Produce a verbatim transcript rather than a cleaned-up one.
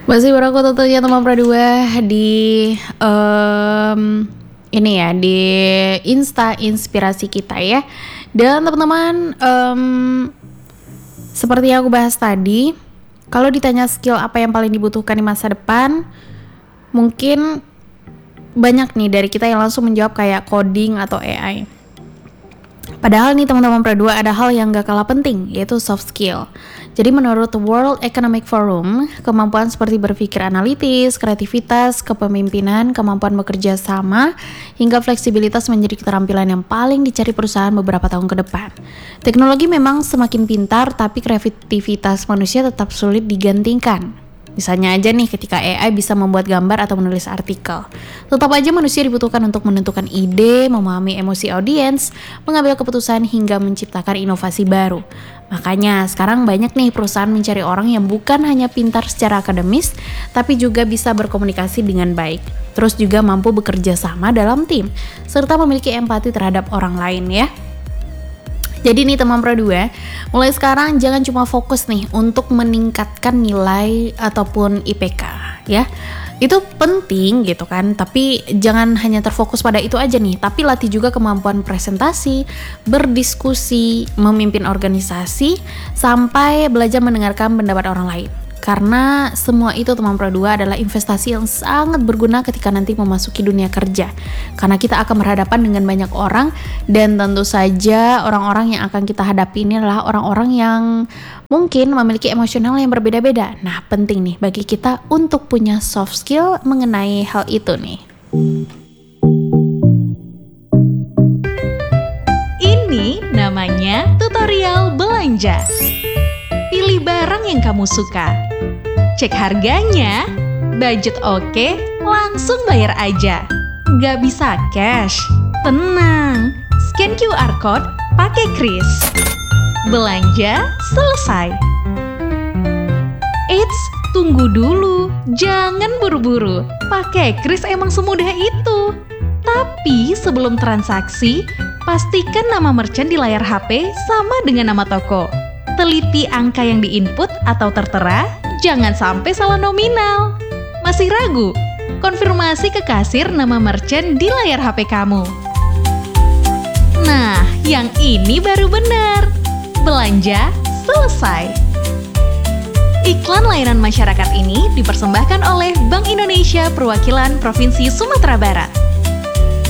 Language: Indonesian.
Masih berlaku tentunya teman Pradua di um, ini ya di Insta Inspirasi kita ya. Dan teman-teman, um, seperti yang aku bahas tadi, kalau ditanya skill apa yang paling dibutuhkan di masa depan, mungkin banyak nih dari kita yang langsung menjawab kayak coding atau A I. Padahal nih teman-teman Pradua ada hal yang gak kalah penting, yaitu soft skill. Jadi menurut World Economic Forum, kemampuan seperti berpikir analitis, kreativitas, kepemimpinan, kemampuan bekerja sama, hingga fleksibilitas menjadi keterampilan yang paling dicari perusahaan beberapa tahun ke depan. Teknologi memang semakin pintar, tapi kreativitas manusia tetap sulit digantikan. Misalnya aja nih ketika A I bisa membuat gambar atau menulis artikel. Tetap aja manusia dibutuhkan untuk menentukan ide, memahami emosi audiens, mengambil keputusan hingga menciptakan inovasi baru. Makanya sekarang banyak nih perusahaan mencari orang yang bukan hanya pintar secara akademis, tapi juga bisa berkomunikasi dengan baik. Terus juga mampu bekerja sama dalam tim, serta memiliki empati terhadap orang lain ya. Jadi nih teman Pradua, mulai sekarang jangan cuma fokus nih untuk meningkatkan nilai ataupun I P K ya. Itu penting gitu kan, tapi jangan hanya terfokus pada itu aja nih, tapi latih juga kemampuan presentasi, berdiskusi, memimpin organisasi, sampai belajar mendengarkan pendapat orang lain. Karena semua itu teman Pradua adalah investasi yang sangat berguna ketika nanti memasuki dunia kerja. Karena kita akan berhadapan dengan banyak orang, dan tentu saja orang-orang yang akan kita hadapi ini adalah orang-orang yang mungkin memiliki emosional yang berbeda-beda. Nah, penting nih bagi kita untuk punya soft skill mengenai hal itu nih. Ini namanya tutorial belanja. Pilih barang yang kamu suka. Cek harganya, budget oke, langsung bayar aja. Gak bisa cash? Tenang, scan Q R code pakai kris. Belanja selesai. Eits, tunggu dulu, jangan buru-buru. Pakai kris emang semudah itu. Tapi sebelum transaksi, pastikan nama merchant di layar H P sama dengan nama toko. Teliti angka yang diinput atau tertera, jangan sampai salah nominal. Masih ragu? Konfirmasi ke kasir nama merchant di layar H P kamu. Nah, yang ini baru benar. Belanja selesai. Iklan layanan masyarakat ini dipersembahkan oleh Bank Indonesia Perwakilan Provinsi Sumatera Barat.